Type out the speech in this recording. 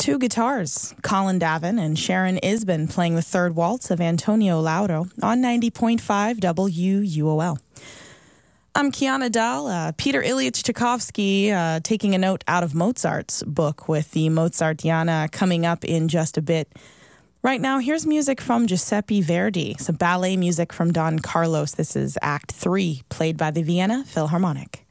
Two guitars, Colin Davin and Sharon Isbin playing the third waltz of Antonio Lauro on 90.5 WUOL. I'm Kiana Dahl. Peter Ilyich Tchaikovsky taking a note out of Mozart's book with the Mozartiana coming up in just a bit. Right now, here's music from Giuseppe Verdi, some ballet music from Don Carlos. This is Act 3, played by the Vienna Philharmonic.